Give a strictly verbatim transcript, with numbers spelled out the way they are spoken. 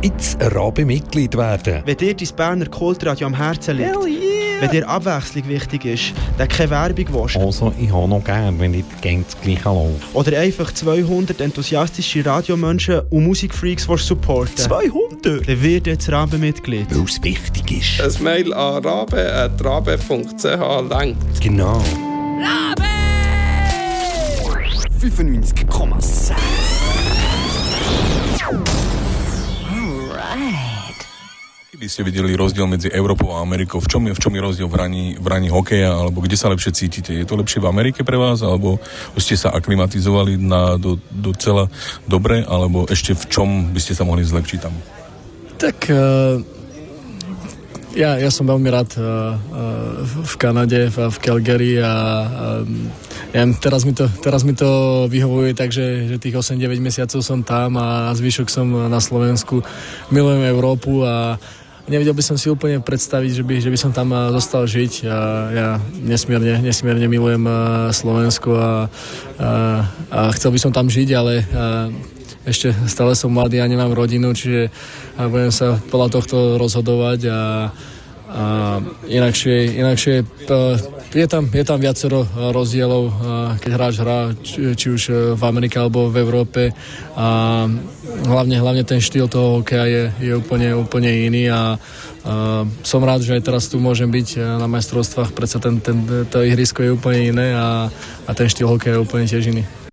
jetzt Rabe-Mitglied werden. Wenn dir dein Berner Kultradio am Herzen liegt, yeah. wenn dir Abwechslung wichtig ist, dann keine Werbung willst. Also, ich habe noch gern, wenn nicht ganz gleich läuft. Oder einfach zweihundert enthusiastische Radiomenschen und Musikfreaks supporten. zweihundert? Dann wird jetzt Rabe-Mitglied. Weil es wichtig ist. Ein Mail an rabe at rabe punkt c h langt. Genau. Rabe! fünfundneunzig Komma sechs. Keby ste videli rozdiel medzi Európou a Amerikou, v čom je, v čom je rozdiel v raní, v raní hokeja, alebo kde sa lepšie cítite? Je to lepšie v Amerike pre vás, alebo ste sa aklimatizovali na do, docela dobre, alebo ešte v čom by ste sa mohli zlepšiť tam? Tak uh, ja, ja som veľmi rád uh, uh, v Kanade, v, v Calgary a uh, ja, teraz, mi to, teraz mi to vyhovuje, takže že tých osem deväť mesiacov som tam a zvyšok som na Slovensku. Milujem Európu a nevedel by som si úplne predstaviť, že by, že by som tam zostal žiť. A ja nesmierne, nesmierne milujem Slovensko a, a, a chcel by som tam žiť, ale a, ešte stále som mladý a nemám rodinu, čiže budem sa podľa tohto rozhodovať a a inakšie, inakšie je tam, je tam viacero rozdielov, keď hráč hrá či, či už v Amerike alebo v Európe a hlavne, hlavne ten štýl toho hokeja je, je úplne, úplne iný a, a som rád, že aj teraz tu môžem byť na majstrovstvách, predsa ten, ten, to ihrisko je úplne iné a, a ten štýl hokeja je úplne tiež iný.